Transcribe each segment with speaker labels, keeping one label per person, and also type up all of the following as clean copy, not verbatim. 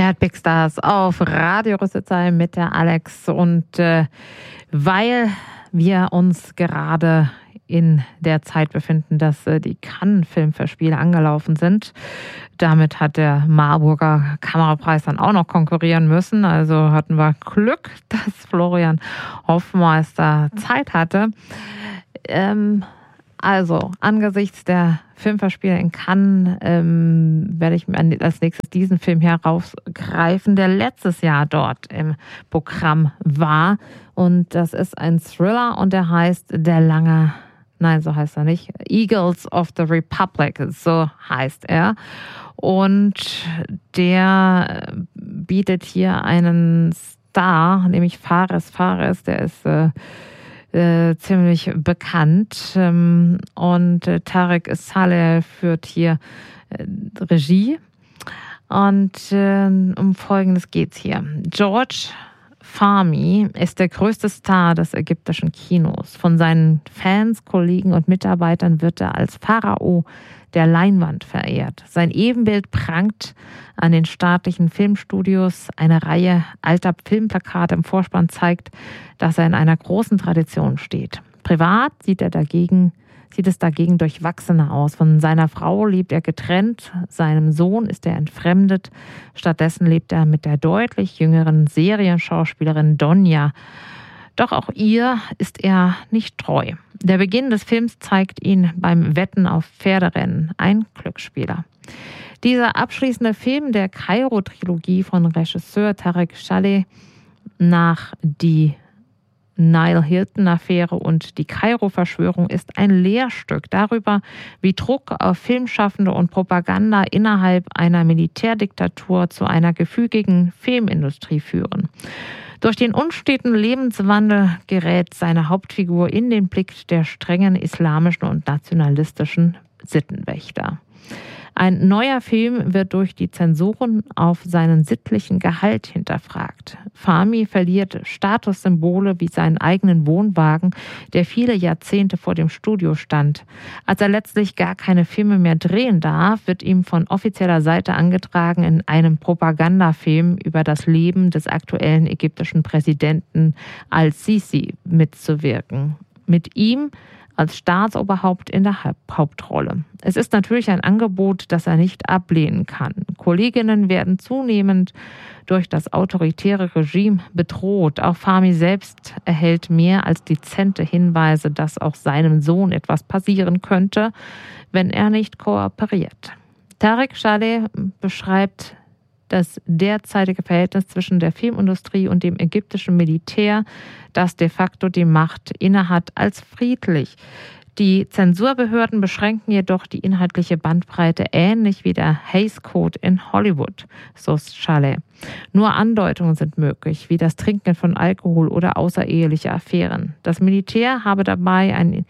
Speaker 1: Ihr hört Big Stars auf Radio Rüsselsheim mit der Alex und weil wir uns gerade in der Zeit befinden, dass die Cannes Filmfestspiele angelaufen sind. Damit hat der Marburger Kamerapreis dann auch noch konkurrieren müssen. Also hatten wir Glück, dass Florian Hoffmeister Zeit hatte. Also angesichts der Filmfestspiele in Cannes werde ich mir als nächstes diesen Film herausgreifen, der letztes Jahr dort im Programm war. Und das ist ein Thriller und der heißt so heißt er nicht, Eagles of the Republic, so heißt er. Und der bietet hier einen Star, nämlich Fares. Der ist ziemlich bekannt. Und Tarek Saleh führt hier Regie. Und um Folgendes geht's hier. George Fahmy ist der größte Star des ägyptischen Kinos. Von seinen Fans, Kollegen und Mitarbeitern wird er als Pharao der Leinwand verehrt. Sein Ebenbild prangt an den staatlichen Filmstudios. Eine Reihe alter Filmplakate im Vorspann zeigt, dass er in einer großen Tradition steht. Privat sieht es dagegen durchwachsener aus. Von seiner Frau lebt er getrennt, seinem Sohn ist er entfremdet. Stattdessen lebt er mit der deutlich jüngeren Serienschauspielerin Donja. Doch auch ihr ist er nicht treu. Der Beginn des Films zeigt ihn beim Wetten auf Pferderennen, ein Glücksspieler. Dieser abschließende Film der Kairo-Trilogie von Regisseur Tarek Saleh nach die Nile Hilton-Affäre und die Kairo-Verschwörung ist ein Lehrstück darüber, wie Druck auf Filmschaffende und Propaganda innerhalb einer Militärdiktatur zu einer gefügigen Filmindustrie führen. Durch den unsteten Lebenswandel gerät seine Hauptfigur in den Blick der strengen islamischen und nationalistischen Sittenwächter. Ein neuer Film wird durch die Zensoren auf seinen sittlichen Gehalt hinterfragt. Fahmy verliert Statussymbole wie seinen eigenen Wohnwagen, der viele Jahrzehnte vor dem Studio stand. Als er letztlich gar keine Filme mehr drehen darf, wird ihm von offizieller Seite angetragen, in einem Propagandafilm über das Leben des aktuellen ägyptischen Präsidenten al-Sisi mitzuwirken. Mit ihm als Staatsoberhaupt in der Hauptrolle. Es ist natürlich ein Angebot, das er nicht ablehnen kann. Kolleginnen werden zunehmend durch das autoritäre Regime bedroht. Auch Fahmy selbst erhält mehr als dezente Hinweise, dass auch seinem Sohn etwas passieren könnte, wenn er nicht kooperiert. Tarek Saleh beschreibt das derzeitige Verhältnis zwischen der Filmindustrie und dem ägyptischen Militär, das de facto die Macht innehat, als friedlich. Die Zensurbehörden beschränken jedoch die inhaltliche Bandbreite ähnlich wie der Hays Code in Hollywood, so Saleh. Nur Andeutungen sind möglich, wie das Trinken von Alkohol oder außereheliche Affären. Das Militär habe dabei ein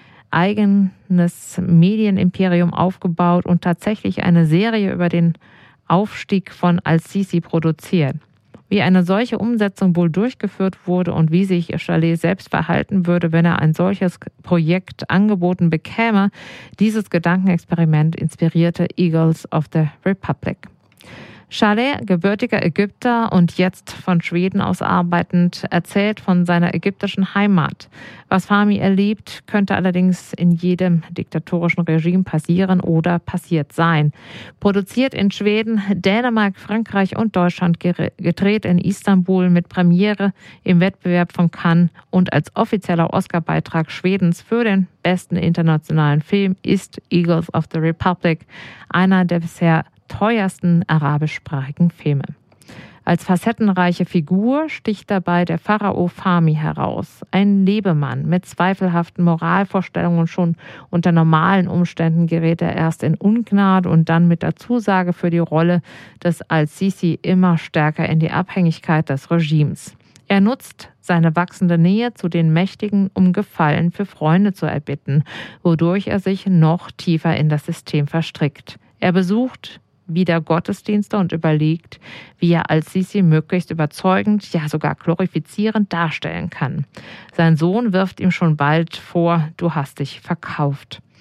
Speaker 1: eigenes Medienimperium aufgebaut und tatsächlich eine Serie über den Aufstieg von al-Sisi produziert. Wie eine solche Umsetzung wohl durchgeführt wurde und wie sich Saleh selbst verhalten würde, wenn er ein solches Projekt angeboten bekäme, dieses Gedankenexperiment inspirierte Eagles of the Republic. Saleh, gebürtiger Ägypter und jetzt von Schweden aus arbeitend, erzählt von seiner ägyptischen Heimat. Was Fahmy erlebt, könnte allerdings in jedem diktatorischen Regime passieren oder passiert sein. Produziert in Schweden, Dänemark, Frankreich und Deutschland, gedreht in Istanbul mit Premiere im Wettbewerb von Cannes und als offizieller Oscar-Beitrag Schwedens für den besten internationalen Film ist Eagles of the Republic einer der bisher teuersten arabischsprachigen Filme. Als facettenreiche Figur sticht dabei der Pharao Fahmy heraus. Ein Lebemann mit zweifelhaften Moralvorstellungen. Schon unter normalen Umständen gerät er erst in Ungnade und dann mit der Zusage für die Rolle des al-Sisi immer stärker in die Abhängigkeit des Regimes. Er nutzt seine wachsende Nähe zu den Mächtigen, um Gefallen für Freunde zu erbitten, wodurch er sich noch tiefer in das System verstrickt. Er besucht wieder Gottesdienste und überlegt, wie er al-Sisi möglichst überzeugend, ja sogar glorifizierend darstellen kann. Sein Sohn wirft ihm schon bald vor, du hast dich verkauft.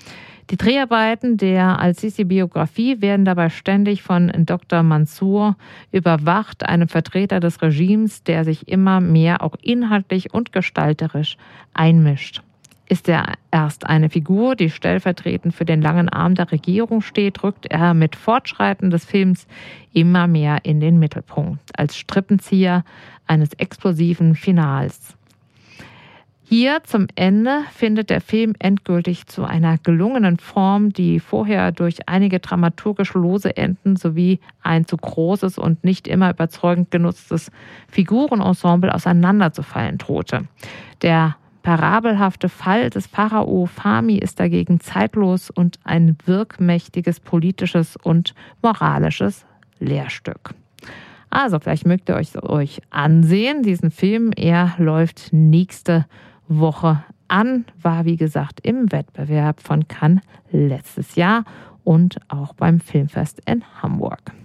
Speaker 1: Die Dreharbeiten der Al-Sisi-Biografie werden dabei ständig von Dr. Mansour überwacht, einem Vertreter des Regimes, der sich immer mehr auch inhaltlich und gestalterisch einmischt. Ist er erst eine Figur, die stellvertretend für den langen Arm der Regierung steht, rückt er mit Fortschreiten des Films immer mehr in den Mittelpunkt, als Strippenzieher eines explosiven Finals. Hier zum Ende findet der Film endgültig zu einer gelungenen Form, die vorher durch einige dramaturgisch lose Enden sowie ein zu großes und nicht immer überzeugend genutztes Figurenensemble auseinanderzufallen drohte. Der parabelhafte Fall des Pharao Fahmi ist dagegen zeitlos und ein wirkmächtiges politisches und moralisches Lehrstück. Also vielleicht mögt ihr euch ansehen, diesen Film. Er läuft nächste Woche an, war wie gesagt im Wettbewerb von Cannes letztes Jahr und auch beim Filmfest in Hamburg.